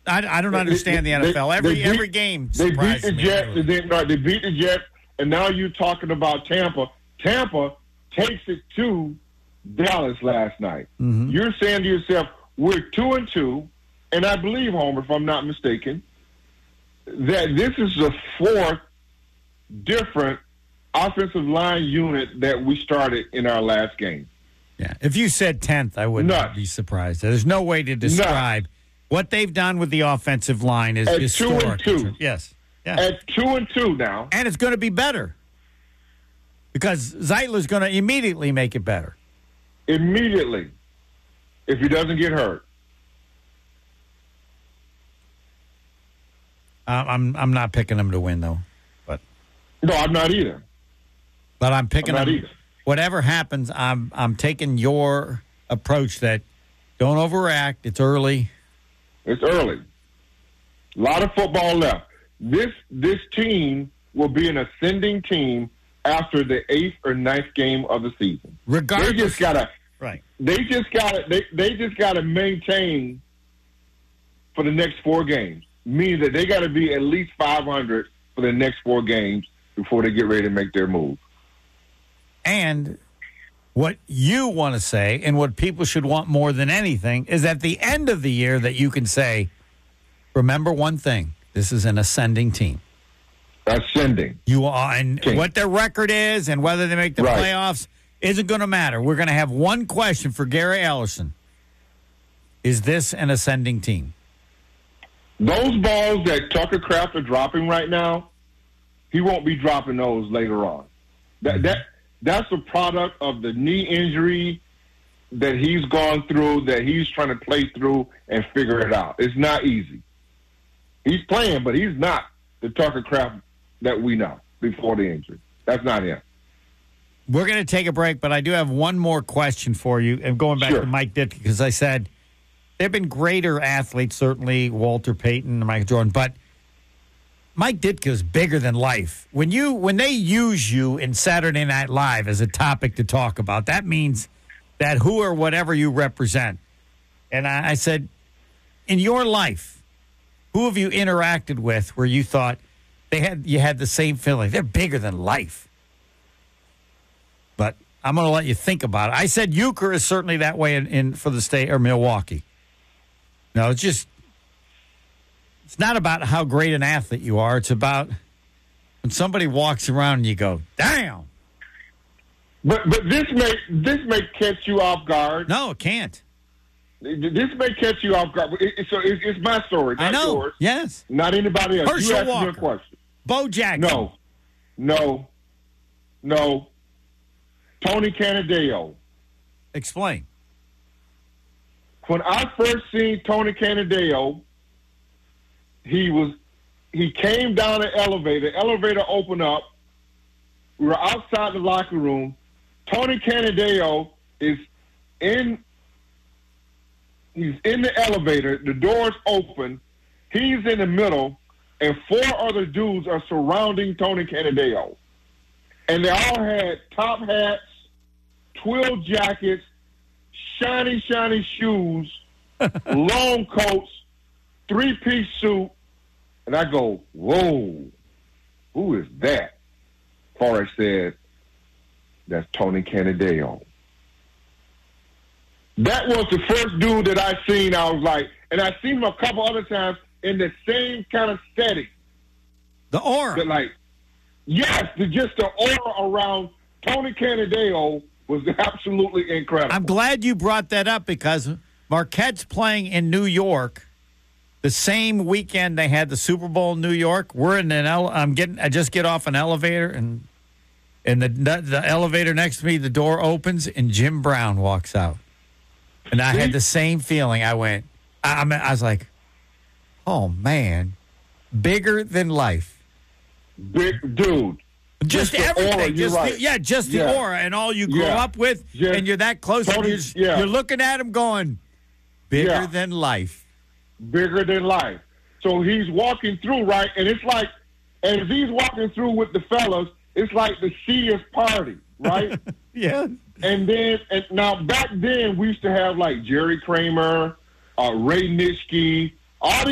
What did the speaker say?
I don't understand the NFL. Every game surprises me. They beat the Jets, and now you're talking about Tampa. Tampa takes it to Dallas last night. Mm-hmm. You're saying to yourself, we're 2-2, and I believe, Homer, if I'm not mistaken, that this is the fourth different offensive line unit that we started in our last game. Yeah, if you said 10th, I would not be surprised. There's no way to describe what they've done with the offensive line is historic. 2-2. Yes. Yeah. At 2-2 now. And it's going to be better because Zeitler's going to immediately make it better. Immediately, if he doesn't get hurt. I'm not picking them to win, though. But no, I'm not either. But I'm picking them. Whatever happens, I'm taking your approach that don't overreact. It's early. It's early. A lot of football left. This team will be an ascending team after the 8th or 9th game of the season. Regardless, they just gotta right. They just gotta maintain for the next 4 games. Meaning that they got to be at least 500 for the next 4 games before they get ready to make their move. And what you want to say, and what people should want more than anything, is at the end of the year that you can say, remember one thing, this is an ascending team. Ascending. You are, and team. What their record is and whether they make the playoffs isn't going to matter. We're going to have one question for Gary Ellerson. Is this an ascending team? Those balls that Tucker Kraft are dropping right now, he won't be dropping those later on. That's a product of the knee injury that he's gone through, that he's trying to play through and figure it out. It's not easy. He's playing, but he's not the Tucker Kraft that we know before the injury. That's not him. We're going to take a break, but I do have one more question for you. And going back to Mike Ditka, because I said there have been greater athletes, certainly Walter Payton and Michael Jordan, but Mike Ditka is bigger than life. When they use you in Saturday Night Live as a topic to talk about, that means that who or whatever you represent. And I said, in your life, who have you interacted with where you thought you had the same feeling? They're bigger than life. But I'm going to let you think about it. I said Euchre is certainly that way in for the state or Milwaukee. No, it's not about how great an athlete you are. It's about when somebody walks around and you go, damn. But this may catch you off guard. No, it can't. This may catch you off guard. It's my story, not yours. Yes. Not anybody else. Herschel you asked Walker. me a question. Bo Jackson. No. Tony Canadeo. Explain. When I first seen Tony Canadeo, he came down the elevator. Elevator opened up. We were outside the locker room. Tony Canadeo is he's in the elevator. The door's open. He's in the middle, and 4 other dudes are surrounding Tony Canadeo. And they all had top hats, twill jackets, shiny shoes, long coats, 3-piece suit. And I go, whoa, who is that? Forrest said, that's Tony Canadeo. That was the first dude that I seen. I was like, and I seen him a couple other times in the same kind of setting. The aura. Just the aura around Tony Canadeo was absolutely incredible. I'm glad you brought that up because Marquette's playing in New York. The same weekend they had the Super Bowl in New York. We're in I just get off an elevator and the elevator next to me, the door opens and Jim Brown walks out. And I had the same feeling. I went, I was like, oh man, bigger than life. Big dude. Just everything. The aura and all you grew up with, and you're that close. Tony, and you're looking at him going, bigger than life. Bigger than life. So he's walking through, right? And it's like, as he's walking through with the fellas, it's like the Sears party, right? Yeah. And now back then we used to have like Jerry Kramer, Ray Nitschke, all these